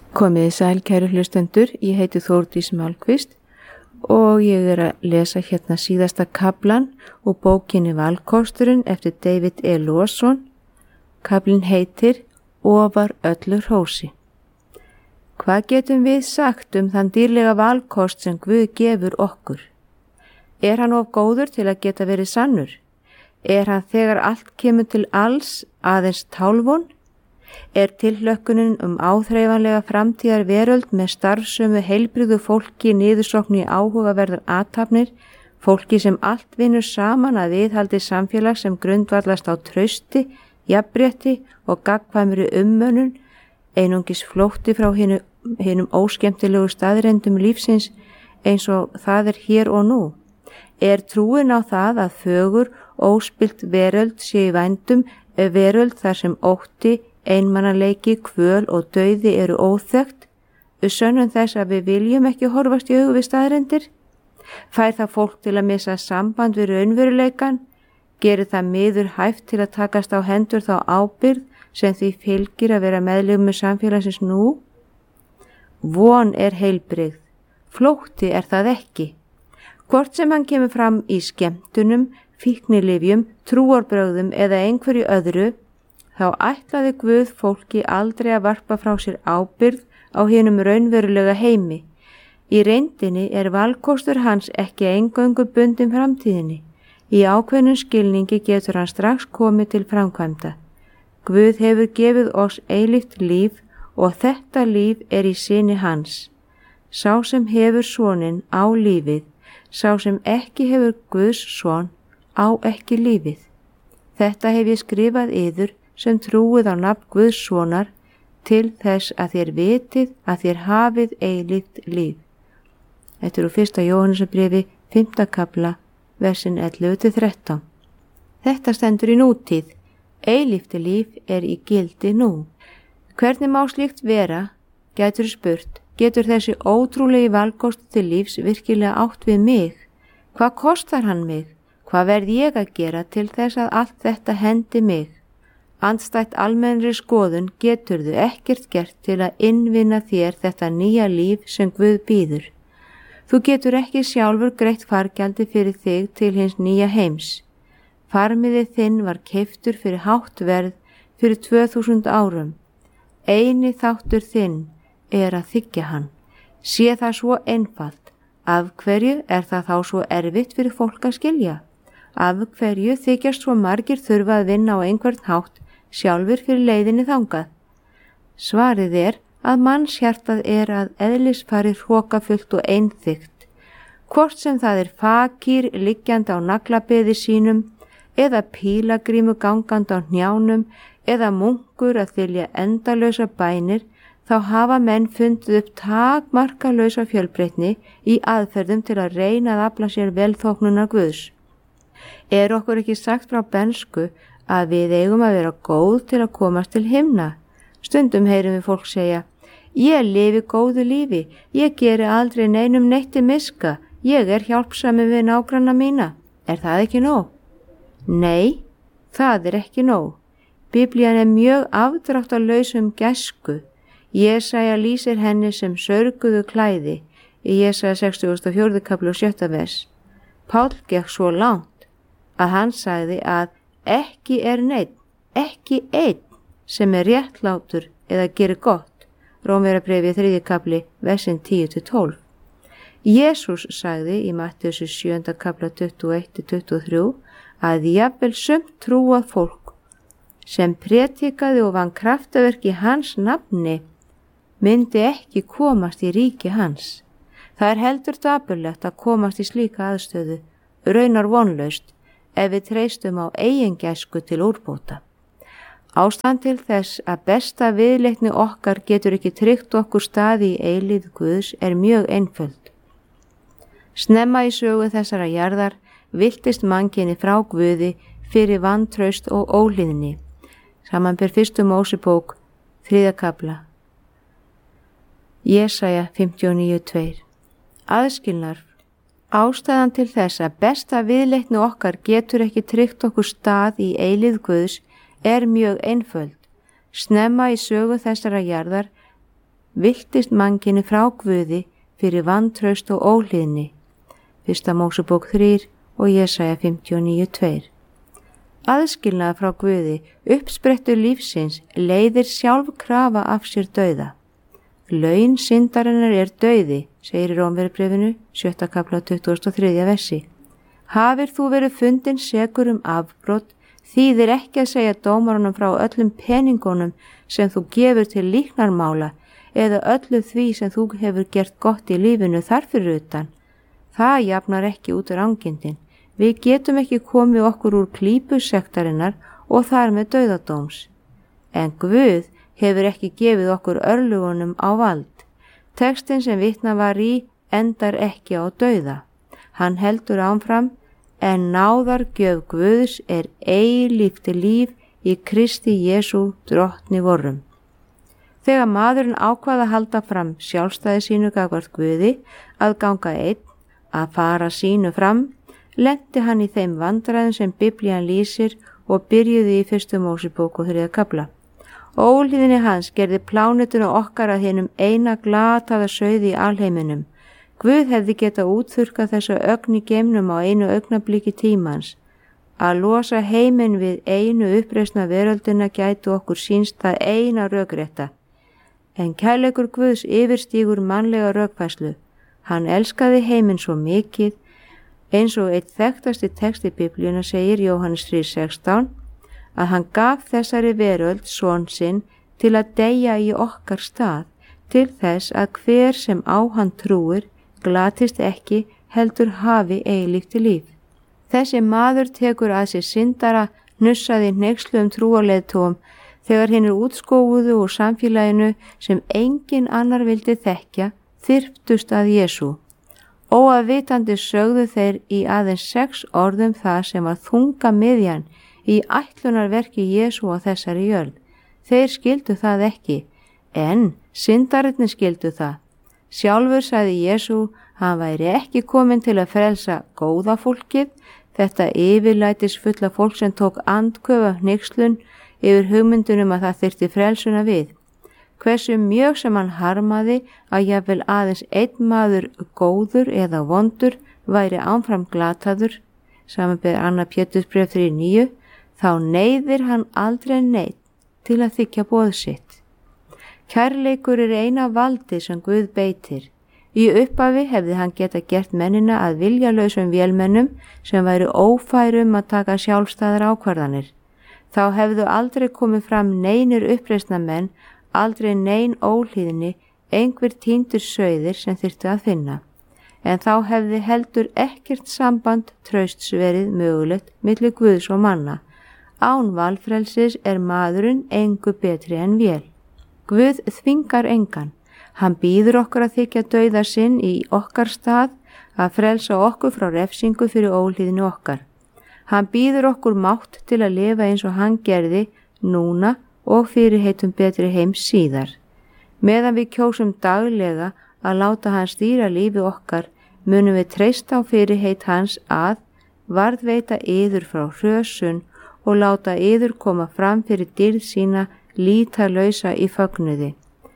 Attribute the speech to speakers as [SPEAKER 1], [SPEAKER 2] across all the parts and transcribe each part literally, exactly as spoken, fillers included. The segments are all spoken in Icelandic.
[SPEAKER 1] Komiði sæl kæru hlustendur, ég heiti Þórdís Málkvist og ég er að lesa hérna síðasta kaflan úr bókinni Valkosturinn eftir David E. Lawson. Kaflinn heitir Ofar öllu hrósi. Hvað getum við sagt um þann dýrlega valkost sem Guð gefur okkur? Er hann of góður til að geta verið sannur? Er hann þegar allt kemur til alls aðeins tálvon? Er tilhlökkunin um áþreifanlega framtíðar veröld með starfsömu heilbrigðu fólki niðursokni í áhugaverðar athafnir, fólki sem allt vinnur saman að viðhaldi samfélag sem grundvallast á trausti, jafnrétti og gagnkvæmri ummönnun, einungis flótti frá hinu, hinum óskemmtilegu staðrendum lífsins eins og það er hér og nú? Er trúin á það að fögur, óspillt veröld sé í vændum, veröld þar sem ótti, einmannaleiki, kvöl og dauði eru óþekkt, sönnum þess að við viljum ekki horfast í augu við staðrendir? Fær það fólk til að missa samband við raunveruleikan? Gerir það miður hæft til að takast á hendur þá ábyrgð sem því fylgir að vera meðlimur samfélagsins nú? Von er heilbrigð, flótti er það ekki. Hvort sem hann kemur fram í skemmtunum, fíknilyfjum, trúarbrögðum eða einhverju öðru, þá ætlaði Guð fólki aldrei að varpa frá sér ábyrgð á hinum raunverulega heimi. Í reyndinni er valkostur hans ekki eingöngu bundin framtíðinni. Í ákveðnum skilningi getur hann strax komið til framkvæmda. Guð hefur gefið oss eilíft líf og þetta líf er í syni hans. Sá sem hefur soninn á lífið, sá sem ekki hefur Guðs son á ekki lífið. Þetta hef ég skrifað yður sem trúið á nafn Guðs sonar til þess að þér vitið að þér hafið eilíft líf. Þetta er úr fyrsta Jóhannesarbréfi, fimmta kafla, versin ellefu til þrettán. Þetta stendur í nútíð. Eilífti líf er í gildi nú. Hvernig má slíkt vera, gætur spurt, getur þessi ótrúlegi valkost til lífs virkilega átt við mig? Hvað kostar hann mig? Hvað verð ég að gera til þess að allt þetta hendi mig? Andstætt almennri skoðun geturðu ekkert gert til að innvinna þér þetta nýja líf sem Guð býður. Þú getur ekki sjálfur greitt fargjaldi fyrir þig til hins nýja heims. Farmiði þinn var keyptur fyrir hátt verð fyrir tvö þúsund árum. Eini þáttur þinn er að þiggja hann. Sé það svo einfalt. Af hverju er það þá svo erfitt fyrir fólk að skilja? Af hverju þykjast svo margir þurfa að vinna á einhvern hátt sjálfur fyrir leiðinni þangað? Svarið er að mannshjartað er að eðlisfari hrókafullt og einþykkt. Hvort sem það er fakír liggjandi á naglabeði sínum, eða pílagrímu gangandi á hnjánum, eða munkur að þylja endalausa bænir, þá hafa menn fundið upp takmarkalausa fjölbreytni í aðferðum til að reyna að afla sér velþóknunar Guðs. Er okkur ekki sagt frá bernsku að við eigum að vera góð til að komast til himna? Stundum heyrum við fólk segja, ég lifi góðu lífi, ég geri aldrei neinum neitt til miska, ég er hjálpsami við nágranna mína. Er það ekki nóg? Nei, það er ekki nóg. Biblían er mjög afdráttarlaus um gæsku. Jesaja lýsir henni sem sörguðu klæði í Jesaja sextugasta og fjórða kafli og sjötta vers. Páll gekk svo langt að hann sagði að ekki er neinn, ekki einn sem er réttlátur eða gerir gott. Rómverjabréfi þriðji kafli, versin tíu til tólf. Jesús sagði í Mattheusar sjöunda kafla tuttugu og eitt til tuttugu og þrjú að jafnvel sumt trúað fólk sem prétikaði og vann kraftaverk í hans nafni myndi ekki komast í ríki hans. Það er heldur dapurlegt að komast í slíka aðstöðu, raunar vonlaust, ef við treystum á eigin gæsku til úrbóta. Ástand til þess að besta viðleitni okkar getur ekki tryggt okkur staði í eilífð Guðs er mjög einföld. Snemma í sögu þessara jarðar viltist mannkyni frá Guði fyrir vantraust og óhlýðni. Samanber fyrstu Mósebók, þriðja kafla. Jesaja fimmtíu og níu tvær. Aðskilnar. Ástæðan til þess að besta viðleitni okkar getur ekki tryggt okkur stað í eilífð Guðs er mjög einföld. Snemma í sögu þessara jarðar viltist mannkyni frá Guði fyrir vantraust og óhlýðni. Fyrsta Mósebók þrír og Jesaja fimmtíu og níu tveir. Aðskilnað frá Guði, uppsprettur lífsins, leiðir sjálf krafa af sér dauða. Laun syndarinnar er dauði, segir í Rómverjabréfinu, sjötta kafla tuttugasta og þriðja versi. Hafir þú verið fundin sekur um afbrot, þýðir ekki að segja dómarunum frá öllum peningunum sem þú gefur til líknarmála eða öllu því sem þú hefur gert gott í lífinu þarfyrir utan. Það jafnar ekki út úr angindin. Við getum ekki komið okkur úr klípu sektarinnar og þar með dauðadóms. En Guð hefur ekki gefið okkur örlugunum á vald. Textin sem vitna var í endar ekki á dauða. Hann heldur áfram, en náðargjöf Guðs er eilíft líf í Kristi Jesú drottni vorum. Þegar maðurinn ákvað að halda fram sjálfstæði sínu gagnvart Guði, að ganga einn, að fara sínu fram, lenti hann í þeim vandræðum sem Biblían lýsir og byrjuði í fyrstu Mósebók og þriðja kafla. Óhlýðni hans gerði plánetuna okkar að hinum eina glataða sauði í alheiminum. Guð hefði getað útþurkað þessa ögn í geimnum á einu augnabliki tímans. Að losa heiminn við einu uppreisna veröldina gæti okkur sýnst það eina rökrétta. En kærleikur Guðs yfirstígur mannlega rökfæslu. Hann elskaði heiminn svo mikið, eins og eitt þekktasti texti Biblíuna segir Jóhannes þrír sextán, að hann gaf þessari veröld son sinn til að deyja í okkar stað, til þess að hver sem á hann trúir glatist ekki heldur hafi eilíft líf. Þessi maður tekur að sér syndara, hnussaði hneyksluðum trúarleiðtogum þegar hinn er útskófuðu úr samfélaginu sem engin annar vildi þekkja, þyrptust að Jesú. Óafvitandi sögðu þeir í aðeins sex orðum það sem var þunga miðjan í ætlunarverki Jesú á þessari jörð. Þeir skildu það ekki, en syndarirnir skildu það. Sjálfur sagði Jesú, hann væri ekki kominn til að frelsa góða fólkið, þetta yfirlætis fulla fólk sem tók andköfa hneykslun yfir hugmyndunum að það þyrfti frelsuna við. Hversu mjög sem hann harmaði að jafnvel aðeins einn maður góður eða vondur væri áfram glataður, samanber Anna Pétursbréf þrír níu, þá neyðir hann aldrei neitt til að þykja boð sitt. Kærleikur er eina valdi sem Guð beitir. Í upphafi hefði hann geta gert mennina að viljalausum vélmennum sem væri ófærum að taka sjálfstæðar ákvarðanir. Þá hefðu aldrei komið fram neinir uppreisna menn, aldrei nein óhlýðni, einhver týndur sauðir sem þyrftu að finna. En þá hefði heldur ekkert samband trausts verið mögulegt milli Guðs og manna. Án valfrelsis er maðurinn engu betri en vél. Guð þvingar engan. Hann býður okkur að þykja dauða sinn í okkar stað, að frelsa okkur frá refsingu fyrir óhlýðni okkar. Hann býður okkur mátt til að lifa eins og hann gerði núna og fyrirheitum betri heims síðar. Meðan við kjósum daglega að láta hann stýra lífi okkar, munum við treysta á fyrirheit hans að varðveita yður frá hrösun og láta yður koma fram fyrir dýrð sína lítalausa í fögnuði.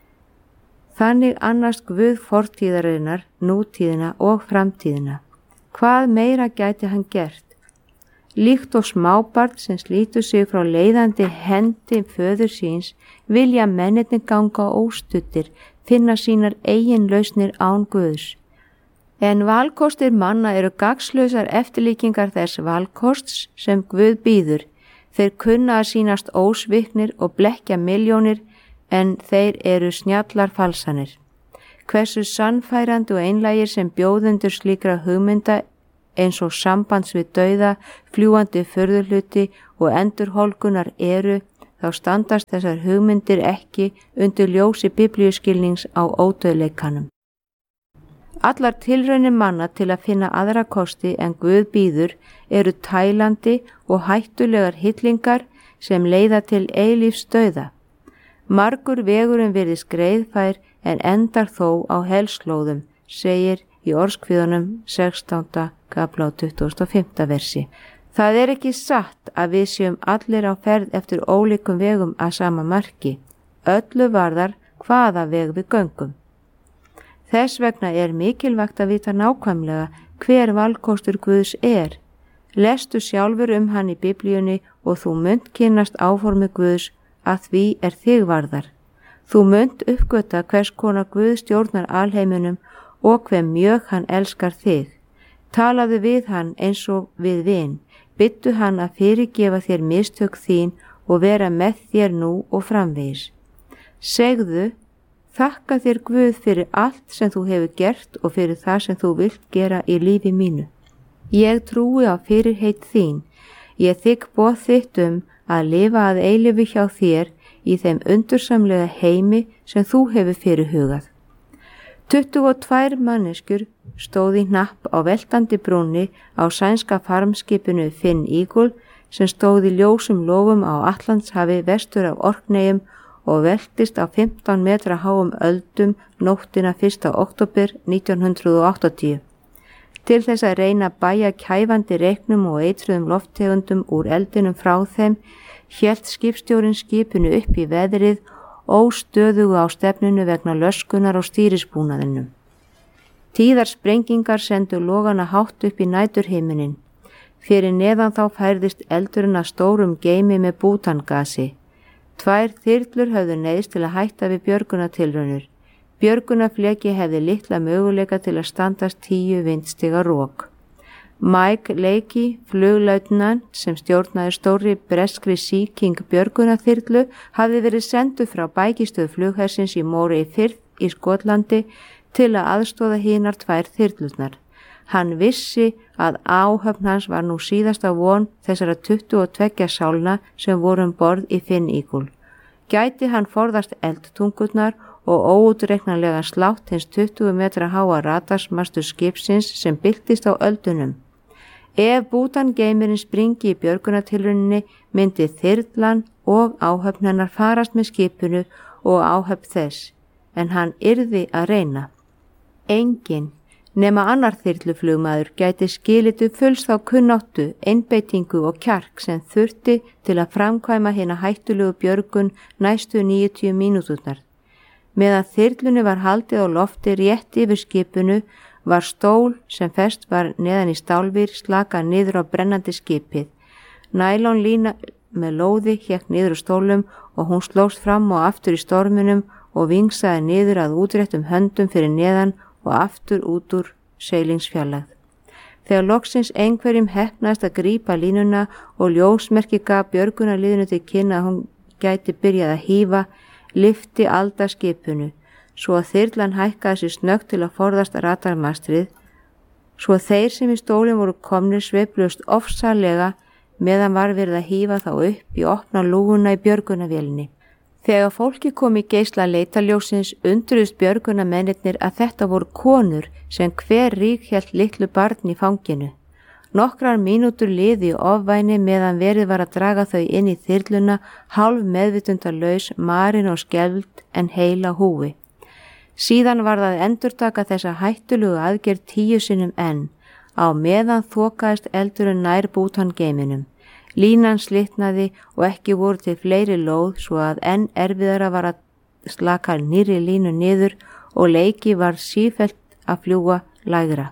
[SPEAKER 1] Þannig annast Guð fortíðarinnar, nútíðina og framtíðina. Hvað meira gæti hann gert? Líkt og smábarn sem slítur sig frá leiðandi hendi föður síns, vilja mennirnir ganga óstuttir, finna sínar eigin lausnir án Guðs. En valkostir manna eru gagnslausar eftirlíkingar þess valkosts sem Guð býður. Þeir kunna að sýnast ósviknir og blekkja milljónir, en þeir eru snjallar falsanir. Hversu sannfærandi og einlægir sem bjóðendur slíkra hugmynda eins og sambands við dauða, fljúandi furðuhluti og endurhólkunar eru, þá standast þessar hugmyndir ekki undir ljósi biblíuskilnings á ódauðleikanum. Allar tilraunir manna til að finna aðra kosti en Guð býður eru tælandi og hættulegar hillingar sem leiða til eilífs dauða. Margur vegurinn virðist greiðfær en endar þó á helslóðum, segir í Orðskviðunum sextánda kafla á tuttugasta og fimmta versi. Það er ekki satt að við séum allir á ferð eftir ólíkum vegum að sama marki. Öllu varðar hvaða veg við göngum. Þess vegna er mikilvægt að vita nákvæmlega hver valkostur Guðs er. Lestu sjálfur um hann í Biblíunni og þú munt kynnast áformi Guðs að því er þig varðar. Þú munt uppgöta hvers konar Guð stjórnar alheiminum og hve mjög hann elskar þig. Talaðu við hann eins og við vin, byttu hann að fyrirgefa þér mistök þín og vera með þér nú og framvegis. Segðu, þakka þér Guð fyrir allt sem þú hefur gert og fyrir það sem þú vilt gera í lífi mínu. Ég trúi á fyrirheit þín. Ég þigg boð þitt um að lifa að eilífu hjá þér í þeim undursamlega heimi sem þú hefur fyrirhugað. Tuttugu og tvær manneskjur stóð í hnapp á veltandi brúnni á sænska farmskipinu Finn Eagle sem stóð í ljósum lofum á Atlantshafi vestur af Orkneyjum og veltist á fimmtán metra háum öldum nóttina fyrsta október nítján hundruð og áttatíu. Til þess að reyna að bæja kæfandi reyknum og eitruðum lofttegundum úr eldinum frá þeim, hélt skipstjórinn skipinu upp í veðrið, óstöðugu á stefnunu vegna löskunar á stýrisbúnaðinum. Tíðar sprengingar sendu logana hátt upp í næturhiminin. Fyrir neðan þá færðist eldurinn að stórum geimi með bútangasi. Tvær þyrlur höfðu neyðst til að hætta við björgunartilraunir. Björgunarfleki hefði litla möguleika til að standast tíu vindstiga rok. Mike Leakey, fluglautnant sem stjórnaði stórri breskri Sea King björgunarþyrlu, hafði verið sendur frá bækistöð flughersins í Moray Firth í Skotlandi til að aðstoða hinar tvær þyrlurnar. Hann vissi að áhöfn hans var nú síðasta von þessara tuttugu og tveggja sálna sem voru um borð í Finn Eagle. Gæti hann forðast eldtungurnar og óútreiknanlega slátt hins tuttugu metra háa radarsmastu skipsins sem byltist á öldunum. Ef bútangeimirinn springi í björgunartilrauninni myndi þyrlan og áhöfn hennar farast með skipinu og áhöfn þess, en hann yrði að reyna. Enginn nema annar þyrluflugmaður gæti skilitu fulls þá kunnáttu, einbeitingu og kjark sem þurfti til að framkvæma hina hættulegu björgun næstu níutíu mínúturnar. Meðan þyrlunni var haldið á lofti rétt yfir skipinu var stól sem fest var neðan í stálvír slakað niður á brennandi skipið. Nælonlína með lóði hékk niður á stólum og hún slóst fram og aftur í storminum og vingsaði niður að útréttum höndum fyrir neðan og aftur út úr seilingsfjarlægð. Þegar loksins einhverjum heppnaðist að grípa línuna og ljósmerki gaf björgunarliðinu til kynna að hún gæti byrjað að hífa, lyfti Alda skipinu, svo að þyrlan hækkaði sér snöggt til að forðast radarmastrið, svo að þeir sem í stólinn voru komnir sveiflust ofsalega meðan var verið að hífa þá upp í opna lúguna í björgunarvélinni. Þegar fólki kom í geisla leitaljósins undruðust björgunarmennirnir að þetta voru konur sem hver rík hélt litlu barn í fanginu. Nokkrar mínútur liði í ofvæni meðan verið var að draga þau inn í þyrluna hálf meðvitundalaus, marin og skelfd en heila húi. Síðan var það endurtaka þessa hættulugu aðgerð tíu sinnum enn, á meðan þokaðist eldurinn nær bútangeiminum. Línan slitnaði og ekki voru til fleiri lóð svo að enn erfiðara var að slaka nýrri línu niður og Leakey var sífellt að fljúga lægra.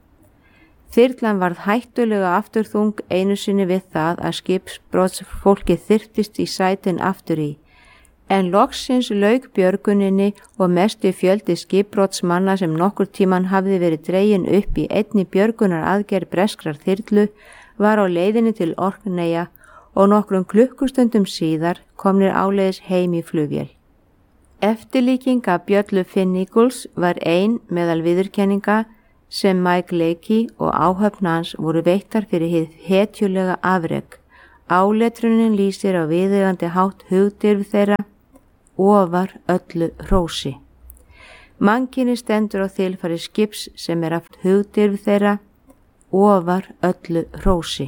[SPEAKER 1] Þyrlan varð hættulega afturþung einu sinni við það að skipsbrotsfólkið þyrptist í sætin aftur í. En loksins lauk björguninni og mesti fjöldi skipbrotsmanna sem nokkur tíman hafði verið dregin upp í einni björgunar aðgerð breskrar þyrlu var á leiðinni til Orkneyja og nokkrum klukkustundum síðar komnir áleiðis heim í flugvél. Eftirlíking af bjöllu Finn Eagles var ein meðal viðurkenninga sem Mike Leakey og áhöfn hans voru veittar fyrir hið hetjulega afrek. Áletrunin lýsir á viðeigandi hátt hugdirf þeirra ofar öllu hrósi. Mannkyni stendur á þilfari skips sem er aft hugdirf þeirra ofar öllu hrósi.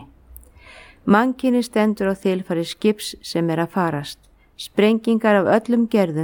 [SPEAKER 1] Mannkyni stendur á þilfari skips sem er að farast. Sprengingar af öllum gerðum